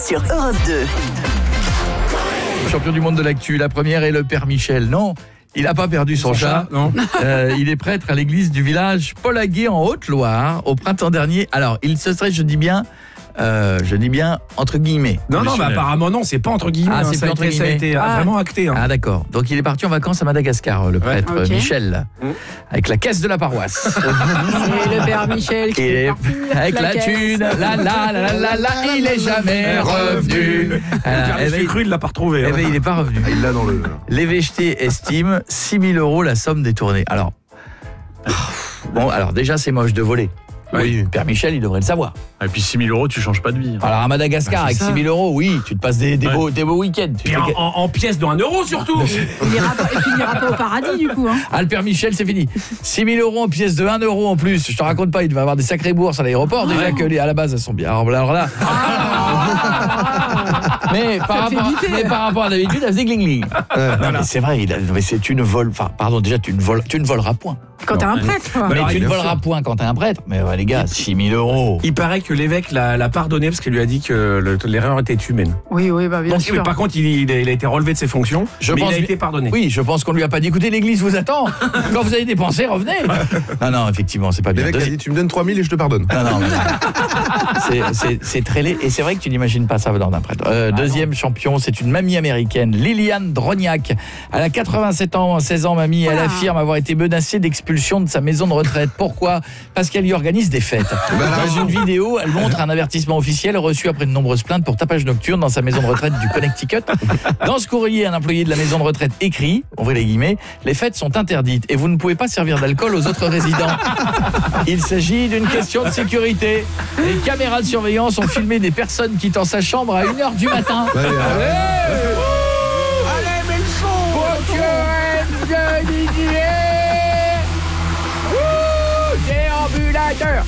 sur Europe 2. Champion du monde de l'actu, la première est le père Michel. Non, il n'a pas perdu son chat. Non. Il est prêtre à l'église du village Paul-Aguet en Haute-Loire au printemps dernier. Alors, il se serait, je dis bien entre guillemets. Non, mais apparemment non, c'est pas entre guillemets. Ah, c'est ça, pas entre ça a guillemets. été vraiment acté. Ah d'accord. Donc il est parti en vacances à Madagascar, le prêtre ok. Michel, avec la caisse de la paroisse. C'est le père Michel qui Et est parti avec la thune, il est jamais revenu. Le cru, il l'a pas retrouvé. Eh ben, il n'est pas revenu. Il l'a dans le... L'évêché estime 6 000 € la somme détournée. Alors, alors déjà c'est moche de voler. Oui. Père Michel, il devrait le savoir. Et puis 6 000 €, tu changes pas de vie. Alors à Madagascar, avec 6 000 €, oui, tu te passes des beaux week-ends. Tu Puis fais que- en pièces de 1 euro surtout. Il n'ira pas au paradis du coup. Hein. Ah, le père Michel, c'est fini. 6 000 € en pièces de 1 € en plus. Je te raconte pas, il devait avoir des sacrées bourses à l'aéroport. Déjà que à la base, elles sont bien. Alors là. Mais par rapport à d'habitude, elle faisait gling-gling. Non, mais c'est vrai, tu ne voleras point. Quand t'es un prêtre, quoi. Mais tu ne bien voleras sûr. point quand t'es un prêtre. Mais ouais, les gars, 6 000 €. Il paraît que l'évêque l'a pardonné parce qu'il lui a dit que l'erreur était humaine. Oui, bah bien Donc, sûr. par contre, il a été relevé de ses fonctions, mais il a été pardonné. Oui, je pense qu'on lui a pas dit, écoutez, l'église vous attend. Quand vous avez dépensé, revenez. Non, effectivement, c'est pas bien. Les mecs a dit, tu me donnes 3 000 et je te pardonne. Non, c'est très laid. Et c'est vrai que tu n'imagines pas ça venant d'un prêtre. Deuxième champion, c'est une mamie américaine, Liliane Drognac. Elle a 87 ans, 16 ans, mamie. Elle affirme avoir été menacée d'expulsion de sa maison de retraite. Pourquoi ? Parce qu'elle y organise des fêtes. Dans une vidéo, elle montre un avertissement officiel reçu après de nombreuses plaintes pour tapage nocturne dans sa maison de retraite du Connecticut. Dans ce courrier, un employé de la maison de retraite écrit, ouvrez les guillemets, les fêtes sont interdites et vous ne pouvez pas servir d'alcool aux autres résidents. Il s'agit d'une question de sécurité. Les caméras de surveillance ont filmé des personnes quittant sa chambre à 1h du matin. Déambulateur,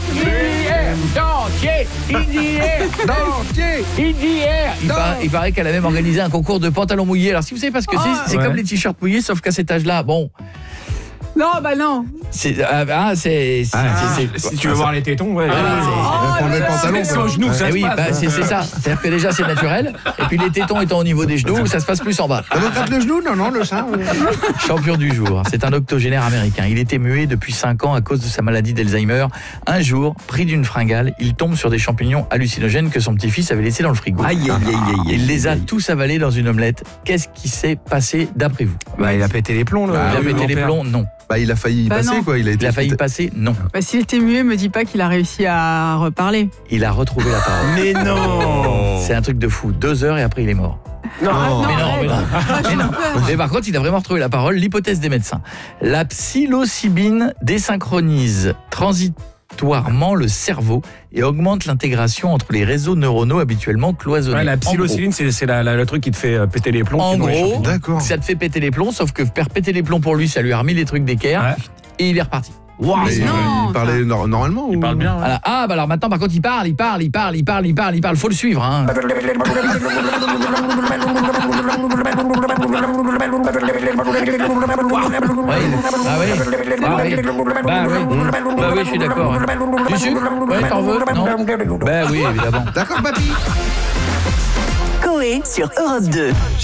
Il paraît qu'elle a même organisé un concours de pantalons mouillés. Alors si vous savez pas ce que c'est comme les t-shirts mouillés, sauf qu'à cet âge-là, bon... Non, bah non. Si Si tu veux voir les tétons, ouais. le pantalon. C'est au genou que ça se passe. c'est ça. C'est-à-dire que déjà c'est naturel. Et puis les tétons étant au niveau des genoux, ça se passe plus en bas. Ça me gratte le genou ? Non, le sein. Champion du jour, c'est un octogénaire américain. Il était muet depuis 5 ans à cause de sa maladie d'Alzheimer. Un jour, pris d'une fringale, il tombe sur des champignons hallucinogènes que son petit-fils avait laissés dans le frigo. Il les a tous avalés dans une omelette. Qu'est-ce qui s'est passé d'après vous ? Il a pété les plombs. Il a pété les plombs ? Non. Bah, il a failli y Bah, passer, non. quoi. Il a failli y passer ? Non. Bah, s'il était muet, me dis pas qu'il a réussi à reparler. Il a retrouvé la parole. Mais non. C'est un truc de fou. 2 heures et après il est mort. Non, Mais non. Mais par contre, il a vraiment retrouvé la parole. L'hypothèse des médecins. La psilocybine désynchronise transitoirement le cerveau et augmente l'intégration entre les réseaux neuronaux habituellement cloisonnés. La psilocybine, c'est le truc qui te fait péter les plombs. En gros, D'accord. ça te fait péter les plombs, sauf que faire péter les plombs pour lui, ça lui a remis les trucs d'équerre et il est reparti. Wow. Mais non, il parlait normalement Il ou... parle bien, ouais. Voilà. Ah, bah alors maintenant, par contre, il parle. Faut le suivre, hein. Bah oui, je suis d'accord. Hein. Du sucre ? Ouais, t'en veux ? Non ? Bah oui, évidemment. D'accord, papy. Coé sur Europe 2.